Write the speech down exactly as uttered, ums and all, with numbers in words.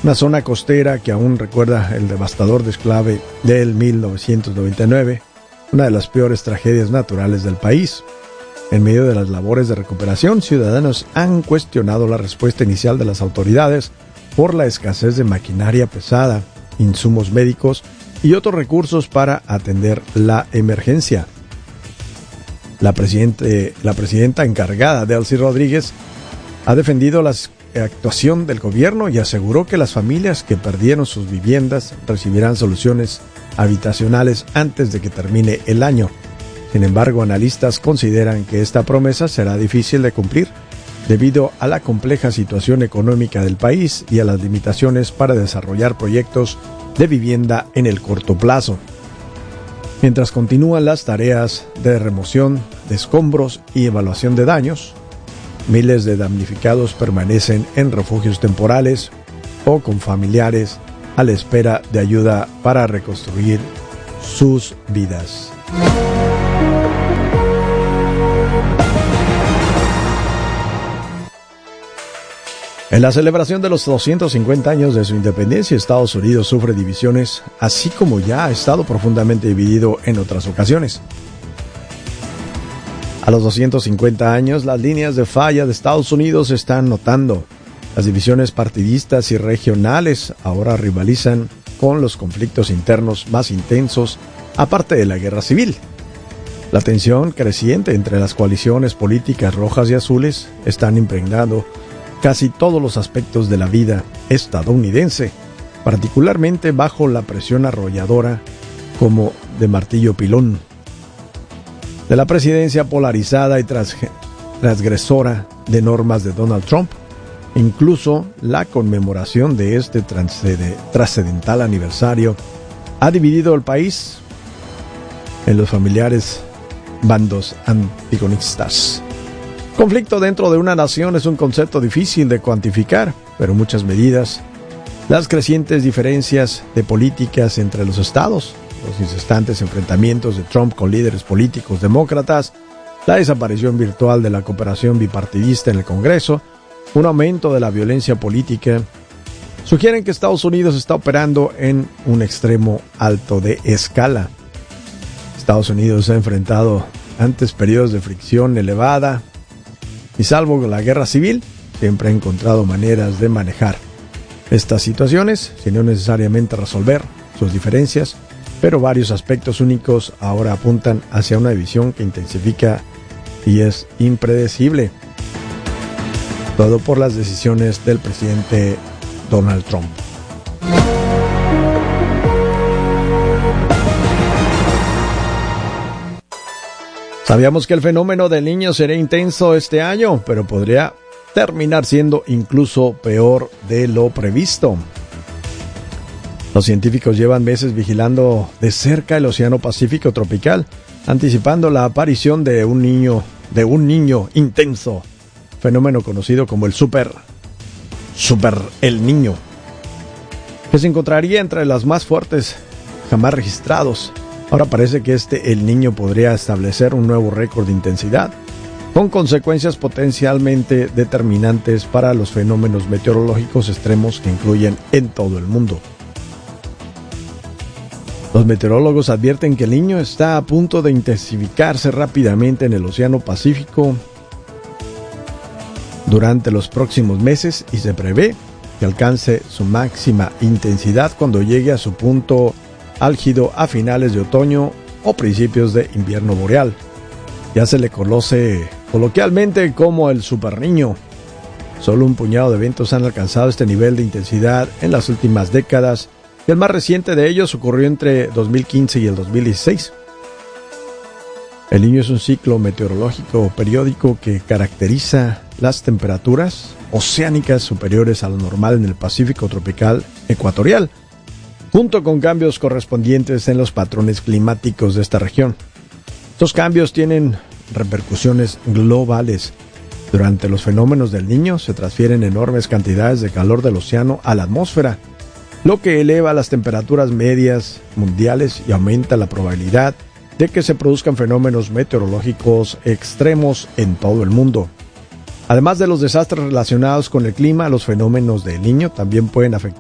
una zona costera que aún recuerda el devastador desplave del mil novecientos noventa y nueve, una de las peores tragedias naturales del país. En medio de las labores de recuperación, ciudadanos han cuestionado la respuesta inicial de las autoridades por la escasez de maquinaria pesada, insumos médicos y otros recursos para atender la emergencia. La, presidente, la presidenta encargada, Delcy Rodríguez, ha defendido la actuación del gobierno y aseguró que las familias que perdieron sus viviendas recibirán soluciones habitacionales antes de que termine el año. Sin embargo, analistas consideran que esta promesa será difícil de cumplir debido a la compleja situación económica del país y a las limitaciones para desarrollar proyectos de vivienda en el corto plazo. Mientras continúan las tareas de remoción de escombros y evaluación de daños, miles de damnificados permanecen en refugios temporales o con familiares a la espera de ayuda para reconstruir sus vidas. En la celebración de los doscientos cincuenta años de su independencia, Estados Unidos sufre divisiones, así como ya ha estado profundamente dividido en otras ocasiones. A los doscientos cincuenta años, las líneas de falla de Estados Unidos se están notando. Las divisiones partidistas y regionales ahora rivalizan con los conflictos internos más intensos, aparte de la guerra civil. La tensión creciente entre las coaliciones políticas rojas y azules están impregnando casi todos los aspectos de la vida estadounidense, particularmente bajo la presión arrolladora como de martillo pilón de la presidencia polarizada y transgresora de normas de Donald Trump. Incluso la conmemoración de este trascendental aniversario ha dividido el país en los familiares bandos antagonistas. Conflicto dentro de una nación es un concepto difícil de cuantificar, pero muchas medidas, las crecientes diferencias de políticas entre los estados, los incesantes enfrentamientos de Trump con líderes políticos demócratas, la desaparición virtual de la cooperación bipartidista en el Congreso, un aumento de la violencia política, sugieren que Estados Unidos está operando en un extremo alto de escala. Estados Unidos ha enfrentado antes periodos de fricción elevada, y salvo la guerra civil, siempre ha encontrado maneras de manejar estas situaciones, sin no necesariamente resolver sus diferencias, pero varios aspectos únicos ahora apuntan hacia una división que intensifica y es impredecible. Todo por las decisiones del presidente Donald Trump. Sabíamos que el fenómeno del Niño sería intenso este año, pero podría terminar siendo incluso peor de lo previsto. Los científicos llevan meses vigilando de cerca el Océano Pacífico tropical, anticipando la aparición de un niño, de un niño intenso, fenómeno conocido como el Super, Super El Niño, que se encontraría entre las más fuertes jamás registrados. Ahora parece que este El Niño podría establecer un nuevo récord de intensidad, con consecuencias potencialmente determinantes para los fenómenos meteorológicos extremos que incluyen en todo el mundo. Los meteorólogos advierten que El Niño está a punto de intensificarse rápidamente en el Océano Pacífico durante los próximos meses y se prevé que alcance su máxima intensidad cuando llegue a su punto álgido a finales de otoño o principios de invierno boreal. Ya se le conoce coloquialmente como el Super Niño. Solo un puñado de eventos han alcanzado este nivel de intensidad en las últimas décadas, y el más reciente de ellos ocurrió entre dos mil quince y el dos mil dieciséis. El Niño es un ciclo meteorológico periódico que caracteriza las temperaturas oceánicas superiores a lo normal en el Pacífico tropical ecuatorial, junto con cambios correspondientes en los patrones climáticos de esta región. Estos cambios tienen repercusiones globales. Durante los fenómenos del Niño se transfieren enormes cantidades de calor del océano a la atmósfera, lo que eleva las temperaturas medias mundiales y aumenta la probabilidad de que se produzcan fenómenos meteorológicos extremos en todo el mundo. Además de los desastres relacionados con el clima, los fenómenos del Niño también pueden afectar